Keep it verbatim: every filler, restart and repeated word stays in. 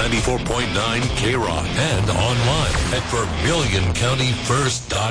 ninety-four point nine K Rock and online at Vermilion County First dot com.